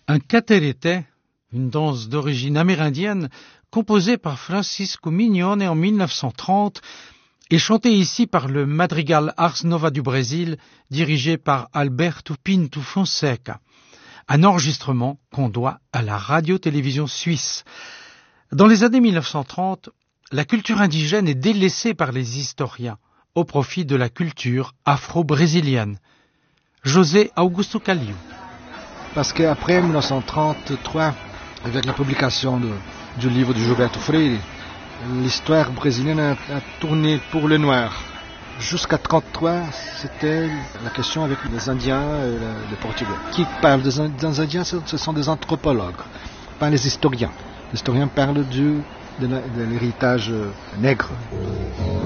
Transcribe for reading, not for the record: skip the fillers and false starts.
Un caterete, une danse d'origine amérindienne, composée par Francisco Mignone en 1930 et chantée ici par le Madrigal Ars Nova du Brésil, dirigé par Alberto Pinto Fonseca. Un enregistrement qu'on doit à la radio-télévision suisse. Dans les années 1930, la culture indigène est délaissée par les historiens au profit de la culture afro-brésilienne. José Augusto Calil. Parce qu'après 1933, avec la publication du livre de Gilberto Freire, l'histoire brésilienne a tourné pour le noir. Jusqu'à 1933, c'était la question avec les Indiens et les Portugais. Qui parlent des Indiens, ce sont des anthropologues, pas les historiens. Les historiens parlent de l'héritage nègre.